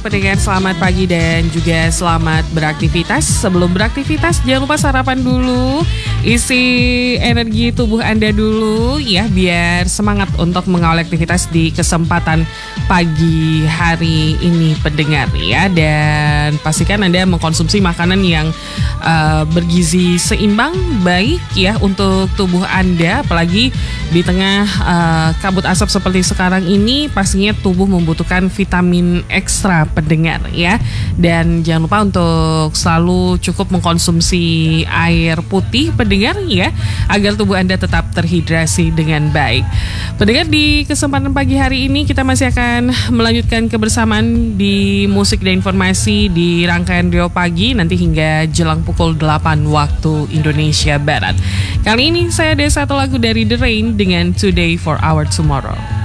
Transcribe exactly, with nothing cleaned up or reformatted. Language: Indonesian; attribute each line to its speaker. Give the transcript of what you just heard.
Speaker 1: pendengar, selamat pagi dan juga selamat beraktivitas. Sebelum beraktivitas jangan lupa sarapan dulu, isi energi tubuh Anda dulu ya, biar semangat untuk mengawal aktivitas di kesempatan pagi hari ini pendengar ya. Dan pastikan Anda mengkonsumsi makanan yang uh, bergizi seimbang, baik ya untuk tubuh Anda. Apalagi di tengah uh, kabut asap seperti sekarang ini, pastinya tubuh membutuhkan vitamin ekstra pendengar ya. Dan jangan lupa untuk selalu cukup mengkonsumsi air putih pendengar ya, agar tubuh Anda tetap terhidrasi dengan baik. Pendengar, di kesempatan pagi hari ini kita masih akan melanjutkan kebersamaan di musik dan informasi di rangkaian Rio Pagi nanti hingga jelang pukul delapan waktu Indonesia Barat. Kali ini saya ada satu lagu dari The Rain dengan Today for Our Tomorrow.